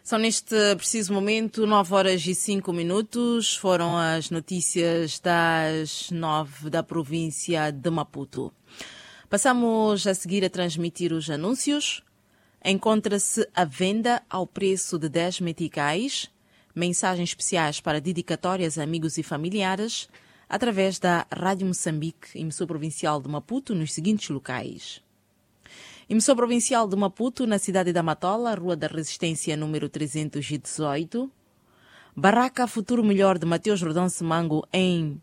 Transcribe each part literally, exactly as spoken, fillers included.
São neste preciso momento nove horas e cinco minutos. Foram as notícias das nove da província de Maputo. Passamos a seguir a transmitir os anúncios. Encontra-se a venda ao preço de dez meticais, mensagens especiais para dedicatórias a amigos e familiares, através da Rádio Moçambique, emissora provincial de Maputo, nos seguintes locais. Emissora provincial de Maputo, na cidade da Matola, Rua da Resistência, número trezentos e dezoito. Barraca Futuro Melhor de Mateus Jordão Semango, em...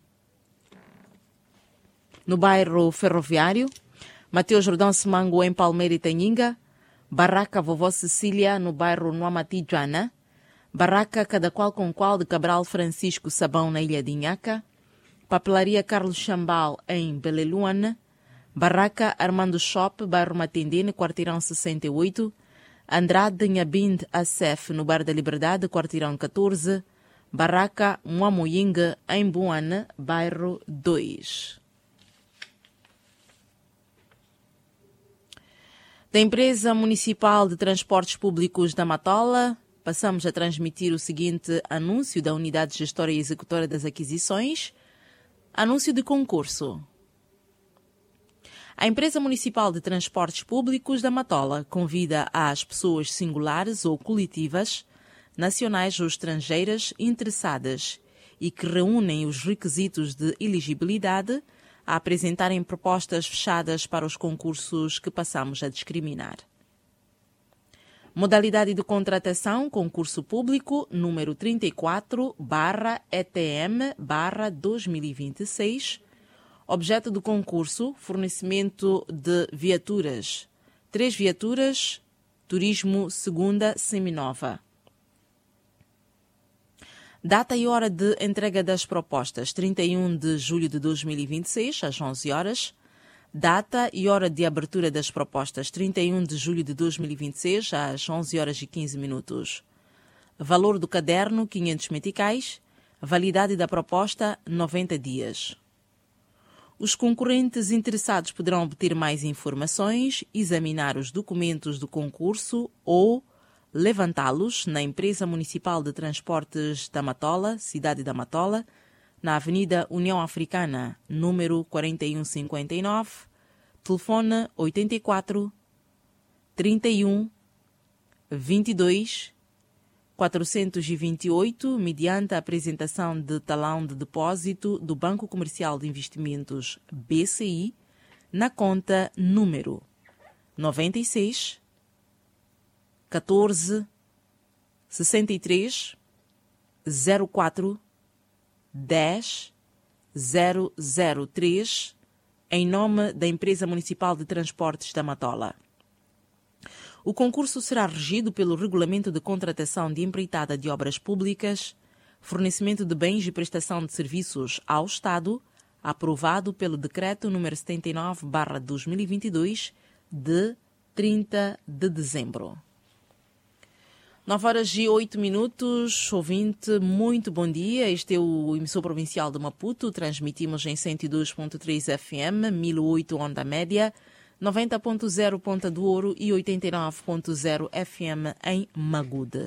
no bairro Ferroviário. Mateus Jordão Semango, em Palmeira e Tanhinga. Barraca Vovó Cecília, no bairro Nuamatijuana. Barraca Cada Qual com Qual de Cabral Francisco Sabão, na Ilha de Inhaca. Papelaria Carlos Chambal, em Beleluana. Barraca Armando Shop, bairro Matendene, quarteirão sessenta e oito. Andrade Nhabind Acef, no Bar da Liberdade, quarteirão catorze. Barraca Muamoyinga, em Buana, bairro dois. Da Empresa Municipal de Transportes Públicos da Matola, passamos a transmitir o seguinte anúncio da Unidade Gestora e Executora das Aquisições. Anúncio de concurso. A Empresa Municipal de Transportes Públicos da Matola convida as pessoas singulares ou coletivas, nacionais ou estrangeiras interessadas e que reúnem os requisitos de elegibilidade a apresentarem propostas fechadas para os concursos que passamos a discriminar. Modalidade de contratação, concurso público, número trinta e quatro barra E T M barra dois mil e vinte e seis. Objeto do concurso, fornecimento de viaturas. Três viaturas, turismo segunda seminova. Data e hora de entrega das propostas, trinta e um de julho de dois mil e vinte e seis, às onze horas. Data e hora de abertura das propostas, trinta e um de julho de dois mil e vinte e seis, às onze horas e quinze minutos. Valor do caderno, quinhentos meticais. Validade da proposta, noventa dias. Os concorrentes interessados poderão obter mais informações, examinar os documentos do concurso ou levantá-los na Empresa Municipal de Transportes da Matola, cidade da Matola, na Avenida União Africana, número quarenta e um cinquenta e nove, telefone oitenta e quatro, trinta e um, vinte e dois, quatrocentos e vinte e oito, mediante a apresentação de talão de depósito do Banco Comercial de Investimentos B C I na conta número noventa e seis, catorze, sessenta e três, zero quatro, dez, zero zero três, em nome da Empresa Municipal de Transportes da Matola. O concurso será regido pelo Regulamento de Contratação de Empreitada de Obras Públicas, fornecimento de bens e prestação de serviços ao Estado, aprovado pelo Decreto número setenta e nove barra dois mil e vinte e dois, de trinta de dezembro. nove horas e oito minutos, ouvinte, muito bom dia. Este é o emissor provincial de Maputo. Transmitimos em cento e dois ponto três F M, mil e oito onda média, noventa ponto zero Ponta do Ouro e oitenta e nove ponto zero F M em Magude.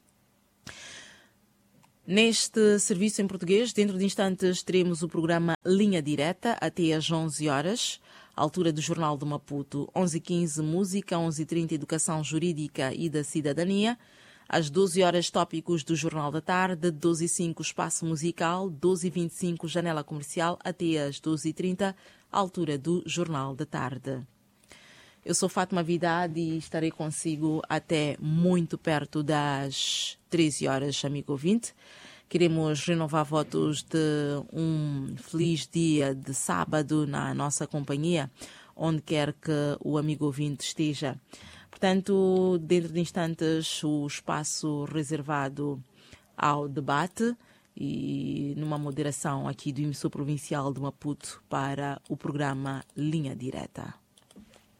Neste serviço em português, dentro de instantes, teremos o programa Linha Direta até às onze horas, altura do Jornal do Maputo, onze e quinze Música, onze e trinta Educação Jurídica e da Cidadania, às doze horas tópicos do Jornal da Tarde, doze e cinco Espaço Musical, doze e vinte e cinco Janela Comercial, até às doze e trinta, altura do Jornal da Tarde. Eu sou Fátima Vidade e estarei consigo até muito perto das treze horas, amigo ouvinte. Queremos renovar votos de um feliz dia de sábado na nossa companhia, onde quer que o amigo ouvinte esteja. Portanto, dentro de instantes, o espaço reservado ao debate e numa moderação aqui do emissor provincial de Maputo para o programa Linha Direta.